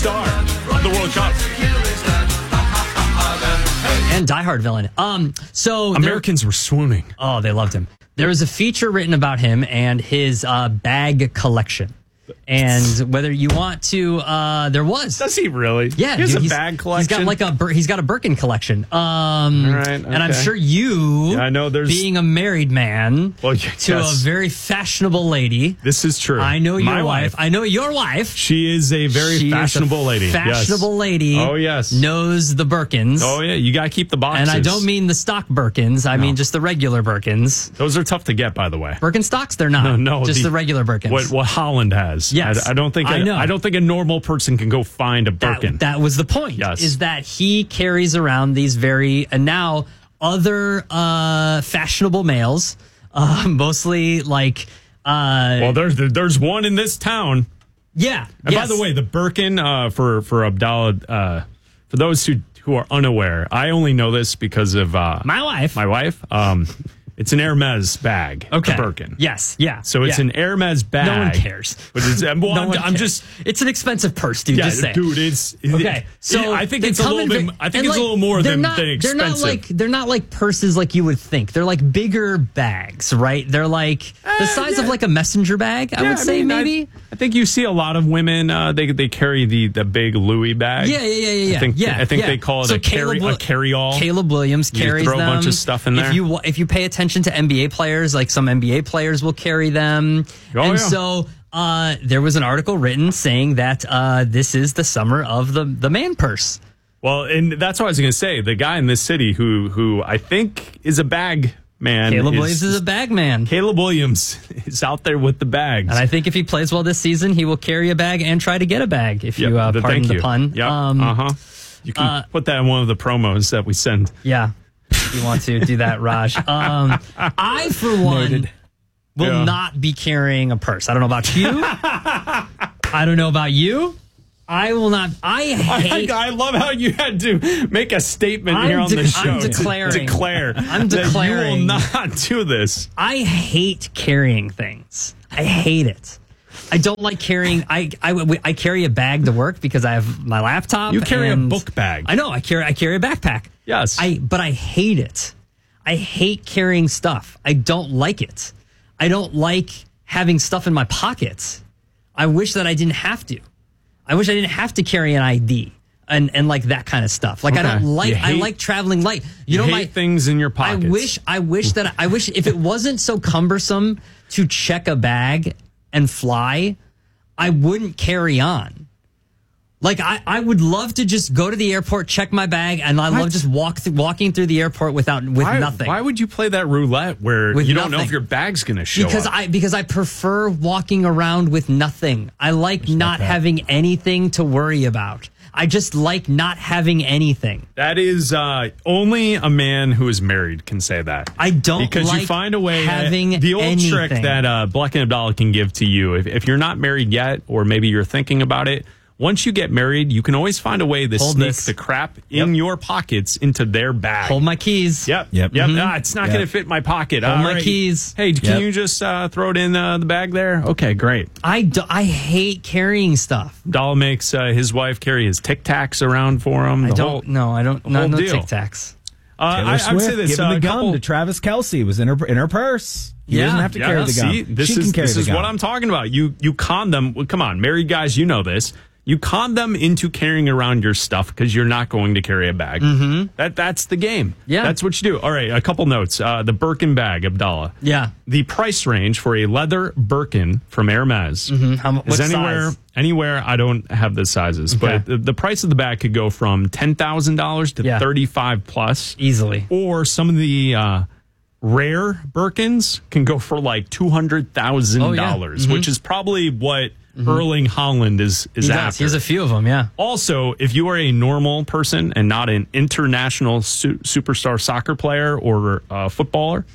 star of the World Cup. And Die Hard villain. So Americans were swooning. Oh, they loved him. There was a feature written about him and his bag collection. And whether you want to, there was. Does he really? Yeah, he has dude, a bag collection. He's got a Birkin collection. Right, and I'm sure you, I know there's being a married man to a very fashionable lady. This is true. I know your wife. I know your wife. She is a very fashionable lady. Fashionable lady. Oh yes, knows the Birkins. Oh yeah, you got to keep the boxes. And I don't mean the stock Birkins. I mean just the regular Birkins. Those are tough to get, by the way. Birkenstocks? They're not. No, just the regular Birkins. What Holland has. Yes, I don't think a normal person can go find a Birkin. That was the point. Yes, is that he carries around these and now other fashionable males, mostly like. Well, there's one in this town. Yeah. And by the way, the Birkin for Abdallah, for those who are unaware, I only know this because of my wife. My wife. It's an Hermes bag. Okay. A Birkin. Yes. Yeah. So it's an Hermes bag. No one cares. But I'm just. It's an expensive purse, dude. Just say. Dude, it's okay. So I think it's a little bit. I think it's a little more than expensive. They're not like purses like you would think. They're like bigger bags, right? They're like the size of like a messenger bag. I would say maybe. I think you see a lot of women. They carry the big Louis bag. Yeah. I think they call it a carry-all. Caleb Williams carries them. Throw a bunch of stuff in there. If you pay attention to NBA players, like some NBA players will carry them. So there was an article written saying that this is the summer of the man purse. Well, and that's what I was going to say. The guy in this city who I think is a bag man. Caleb Williams is a bag man. Caleb Williams is out there with the bags. And I think if he plays well this season, he will carry a bag and try to get a bag, if you pardon the pun. Yep. You can put that in one of the promos that we send. Yeah. If you want to do that, Raj. I, for one, will not be carrying a purse. I don't know about you. I don't know about you. I will not. I love how you had to make a statement here on the show. I'm declaring. I'm declaring. You will not do this. I hate carrying things. I hate it. I don't like carrying. I carry a bag to work because I have my laptop. You carry a book bag. I know. I carry a backpack. Yes. But I hate it. I hate carrying stuff. I don't like it. I don't like having stuff in my pockets. I wish that I didn't have to. I wish I didn't have to carry an ID and like that kind of stuff. Like I don't like. I like traveling light. You know, my things in your pockets. I wish if it wasn't so cumbersome to check a bag and fly, I wouldn't carry on. Like I would love to just go to the airport, check my bag, and I love just walking through the airport with nothing. Why would you play that roulette where you don't know if your bag's going to show up? Because I prefer walking around with nothing. I like not having anything to worry about. I just like not having anything. That is only a man who is married can say that. I don't because like you find a way. Having the old anything. Trick that Black and Abdallah can give to you if you're not married yet, or maybe you're thinking about it. Once you get married, you can always find a way to sneak the crap in your pockets into their bag. Hold my keys. Yep. It's not going to fit in my pocket. Hold my keys. Hey, can you just throw it in the bag there? Okay, great. I hate carrying stuff. Abdallah makes his wife carry his Tic Tacs around for him. I don't. No Tic Tacs. Taylor Swift, I would say this. Giving the gun to Travis Kelce was in her purse. He doesn't have to carry the gun. See, this is what I'm talking about. You con them. Well, come on, married guys, you know this. You con them into carrying around your stuff because you're not going to carry a bag. Mm-hmm. That's the game. Yeah. That's what you do. All right, a couple notes. The Birkin bag, Abdallah. Yeah. The price range for a leather Birkin from Hermes is anywhere. I don't have the sizes, but the price of the bag could go from $10,000 to $35,000 plus. Easily. Or some of the rare Birkins can go for like $200,000, which is probably what Erling Haaland is after. He has a few of them, yeah. Also, if you are a normal person and not an international superstar soccer player or footballer,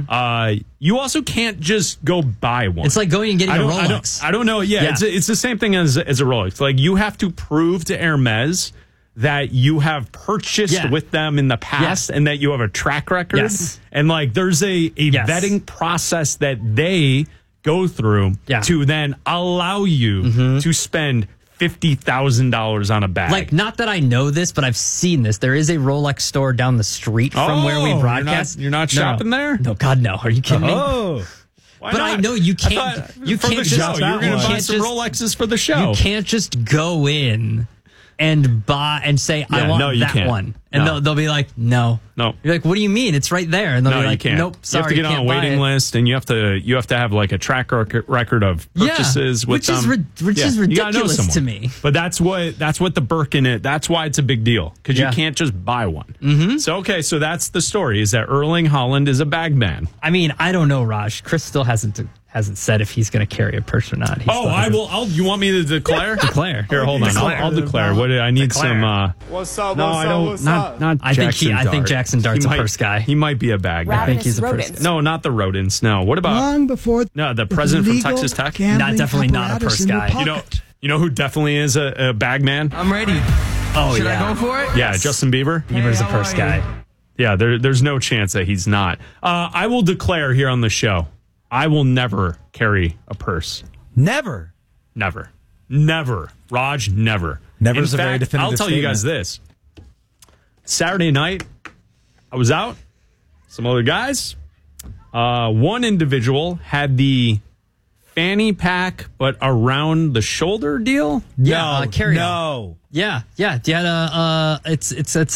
you also can't just go buy one. It's like going and getting a Rolex. I don't know. Yeah. It's the same thing as a Rolex. Like, you have to prove to Hermes that you have purchased with them in the past and that you have a track record. Yes. And like, there's a vetting process that they go through to then allow you to spend $50,000 on a bag. Like, not that I know this, but I've seen this. There is a Rolex store down the street from where we broadcast. You're not shopping there? No, God, no. Are you kidding me? Oh. Why But not? I know you can't. You for can't the just. show. You're going to buy can't some just- Rolexes for the show. You can't just go in and buy and say, I Yeah, want no, you that can't. one. And No. they'll be like, no. No. You're like, what do you mean? It's right there. And they'll No, be like, you can't. nope, sorry. You have to get on a can't buy waiting it. list, and you have to have like a track record of purchases with which is them. which is You gotta know ridiculous someone. to me. But that's what the Birkin is. That's why it's a big deal, because Yeah. you can't just buy one. Mm-hmm. So so that's the story: is that Erling Haaland is a bag man. I mean, I don't know, Raj. Chris still hasn't said if he's going to carry a purse or not. He still I hasn't. will. You want me to declare? Declare. Here, hold on. Declare. I'll declare. What I need Declare. some. What's up? No, I don't. Not. I think Jackson I think Dart. Jackson Dart's He a might- purse guy. He might be a bag guy. I think he's a purse rodents. guy. No, not the rodents. No. What about Long before the president from legal Texas Tech? gambling Definitely not a apparatus purse in your guy. pocket. You know who definitely is a bag man? I'm ready. Oh, Should yeah. I go for it? Yeah, Justin Bieber. Bieber's a how purse are you? guy. Yeah, there's no chance that he's not. I will declare here on the show, I will never carry a purse. Never. Never. Raj, never. Never In is a very fact, definitive I'll tell you guys this. Saturday night, I was out. Some other guys. One individual had the fanny pack, but around the shoulder deal. Yeah, carry on. No. Yeah. Do you had a it's what do you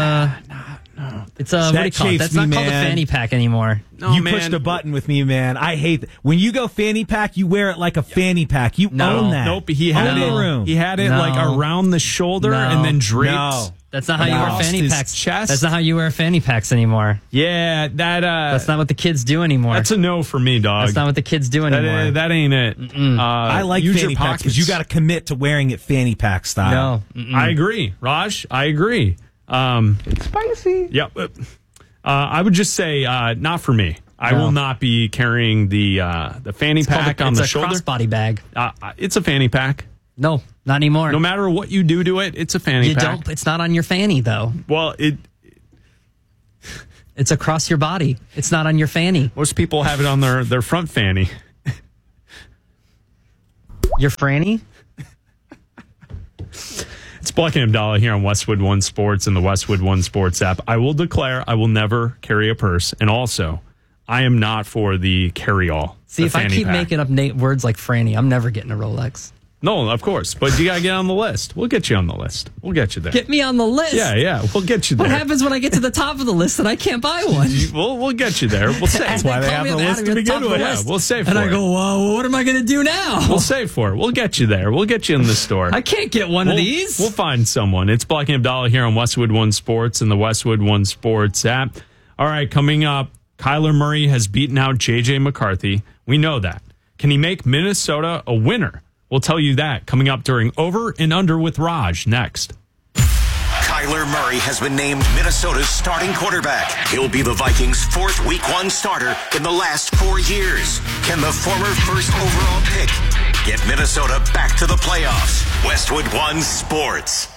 call it? chafes That's not me, called a man. fanny pack anymore. No, you man. pushed a button with me, man. I hate that. When you go fanny pack, you wear it like a fanny pack. You No. own that. Nope, he had Own it. the room. He had it No. like around the shoulder No. and then draped. No. That's not how you No. wear fanny His packs. chest? That's not how you wear fanny packs anymore. Yeah, That's not what the kids do anymore. That's a no for me, dog. That's not what the kids do anymore. That ain't it. I like use fanny your packs because you got to commit to wearing it fanny pack style. No. I agree, Raj. I agree. It's spicy. Yep. I would just say not for me. I No. will not be carrying the fanny pack on the it's a shoulder. crossbody bag. It's a fanny pack. No, not anymore. No matter what you do to it, it's a fanny you pack. don't. It's not on your fanny though. Well, It's across your body. It's not on your fanny. most people have it on their front fanny. Your franny? It's Black and Abdallah here on Westwood One Sports and the Westwood One Sports app. I will declare I will never carry a purse, and also I am not for the carry-all. See, the if I fanny keep pack. making up words like franny, I'm never getting a Rolex. No, of course, but you gotta get on the list. We'll get you on the list. We'll get you there. Get me on the list. Yeah, we'll get you there. What happens when I get to the top of the list and I can't buy one? We'll get you there. We'll save. That's why they have the list to begin with. Yeah, we'll save And for I it. go, whoa, what am I going to do now? We'll save for it. We'll get you there. We'll get you in the store. I can't get one of We'll- these. We'll find someone. It's Black and Abdallah here on Westwood One Sports and the Westwood One Sports app. All right, coming up, Kyler Murray has beaten out J.J. McCarthy. We know that. Can he make Minnesota a winner? We'll tell you that coming up during Over and Under with Raj next. Kyler Murray has been named Minnesota's starting quarterback. He'll be the Vikings' fourth Week 1 starter in the last 4 years. Can the former first overall pick get Minnesota back to the playoffs? Westwood One Sports.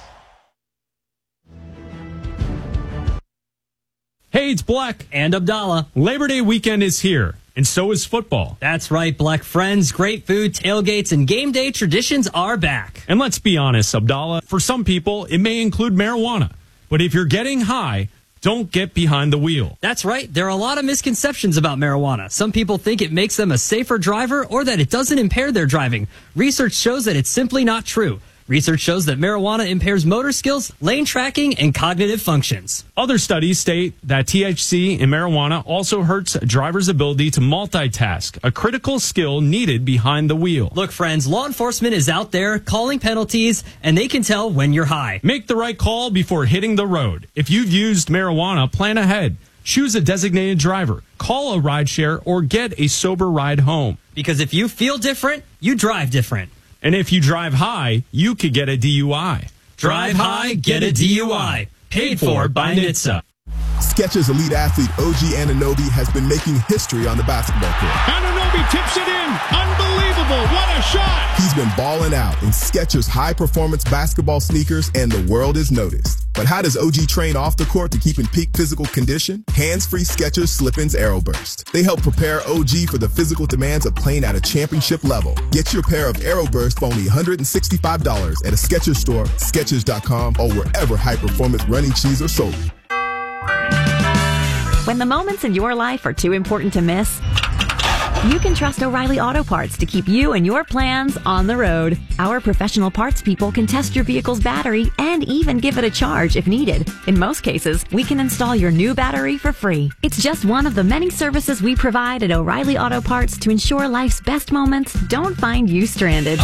Hey, it's Black. And Abdallah. Labor Day weekend is here, and so is football. That's right, Black friends. Great food, tailgates, and game day traditions are back. And let's be honest, Abdallah, for some people, it may include marijuana. But if you're getting high, don't get behind the wheel. That's right. There are a lot of misconceptions about marijuana. Some people think it makes them a safer driver or that it doesn't impair their driving. Research shows that it's simply not true. Research shows that marijuana impairs motor skills, lane tracking, and cognitive functions. Other studies state that THC in marijuana also hurts a driver's ability to multitask, a critical skill needed behind the wheel. Look, friends, law enforcement is out there calling penalties, and they can tell when you're high. Make the right call before hitting the road. If you've used marijuana, plan ahead. Choose a designated driver, call a rideshare, or get a sober ride home. Because if you feel different, you drive different. And if you drive high, you could get a DUI. Drive high, get a DUI. Paid for by NHTSA. Skechers elite athlete OG Anunoby has been making history on the basketball court. Anunoby tips it in. Unbelievable. What a shot. He's been balling out in Skechers high-performance basketball sneakers, and the world has noticed. But how does OG train off the court to keep in peak physical condition? Hands-free Skechers Slip-ins Aeroburst. They help prepare OG for the physical demands of playing at a championship level. Get your pair of Aeroburst for only $165 at a Skechers store, Skechers.com, or wherever high-performance running shoes are sold. When the moments in your life are too important to miss, you can trust O'Reilly Auto Parts to keep you and your plans on the road. Our professional parts people can test your vehicle's battery and even give it a charge if needed. In most cases, we can install your new battery for free. It's just one of the many services we provide at O'Reilly Auto Parts to ensure life's best moments don't find you stranded.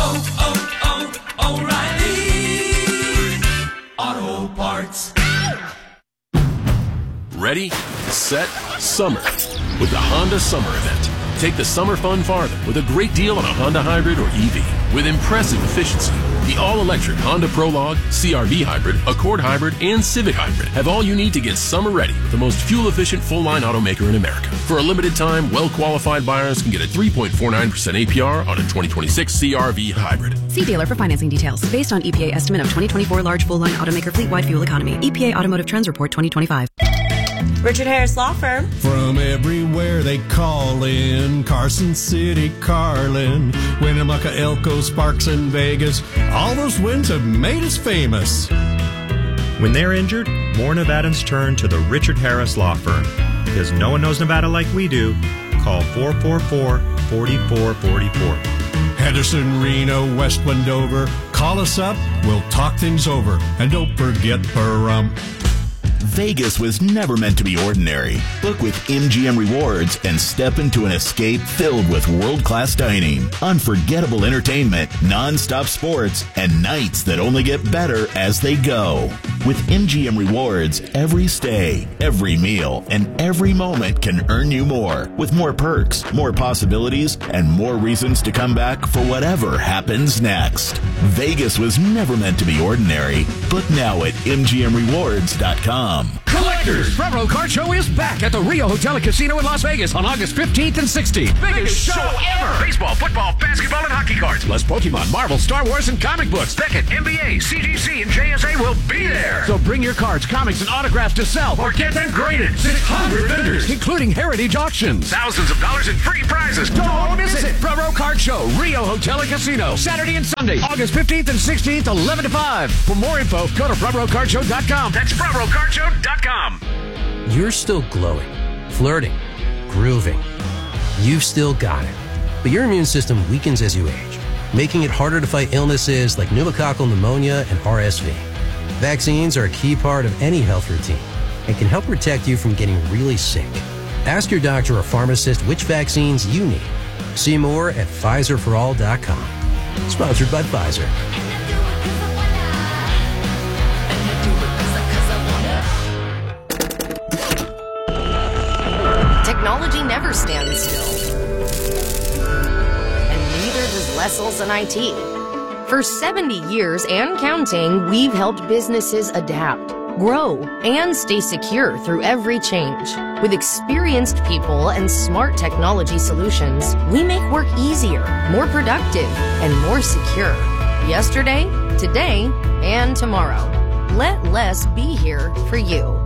O'Reilly Auto Parts. Ready, set, summer with the Honda Summer Event. Take the summer fun farther with a great deal on a Honda Hybrid or EV with impressive efficiency. The all-electric Honda Prologue, CR-V Hybrid, Accord Hybrid, and Civic Hybrid have all you need to get summer ready with the most fuel-efficient full-line automaker in America. For a limited time, well-qualified buyers can get a 3.49% APR on a 2026 CR-V Hybrid. See dealer for financing details. Based on EPA estimate of 2024 large full-line automaker fleet-wide fuel economy. EPA Automotive Trends Report 2025. Richard Harris Law Firm. From everywhere they call in, Carson City, Carlin, Winnemucca, Elko, Sparks, and Vegas. All those wins have made us famous. When they're injured, more Nevadans turn to the Richard Harris Law Firm. Because no one knows Nevada like we do. Call 444-4444. Henderson, Reno, West Wendover. Call us up. We'll talk things over. And don't forget Pahrump. Vegas was never meant to be ordinary. Book with MGM Rewards and step into an escape filled with world-class dining, unforgettable entertainment, non-stop sports, and nights that only get better as they go. With MGM Rewards, every stay, every meal, and every moment can earn you more, with more perks, more possibilities, and more reasons to come back for whatever happens next. Vegas was never meant to be ordinary. Book now at MGMRewards.com. Collectors, Front Row Card Show is back at the Rio Hotel and Casino in Las Vegas on August 15th and 16th. Biggest show ever! Baseball, football, basketball, and hockey cards. Plus Pokemon, Marvel, Star Wars, and comic books. Beckett, NBA, CGC, and JSA will be there. So bring your cards, comics, and autographs to sell or get them graded. 600 vendors, including Heritage Auctions. Thousands of dollars in free prizes. Don't miss it! Front Row Card Show, Rio Hotel and Casino, Saturday and Sunday, August 15th and 16th, 11 to 5. For more info, go to frontrowcardshow.com. That's frontrowcardshow.com. You're still glowing, flirting, grooving. You've still got it. But your immune system weakens as you age, making it harder to fight illnesses like pneumococcal pneumonia and RSV. Vaccines are a key part of any health routine and can help protect you from getting really sick. Ask your doctor or pharmacist which vaccines you need. See more at PfizerForAll.com. Sponsored by Pfizer. Technology never stands still. And neither does Lessels and IT. For 70 years and counting, we've helped businesses adapt, grow, and stay secure through every change. With experienced people and smart technology solutions, we make work easier, more productive, and more secure. Yesterday, today, and tomorrow. Let Less be here for you.